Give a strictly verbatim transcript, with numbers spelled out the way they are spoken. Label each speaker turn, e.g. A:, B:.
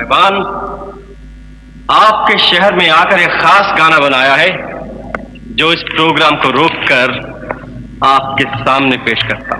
A: साहिबान, आपके शहर में आकर एक खास गाना बनाया है जो इस प्रोग्राम को रोककर आपके सामने पेश करता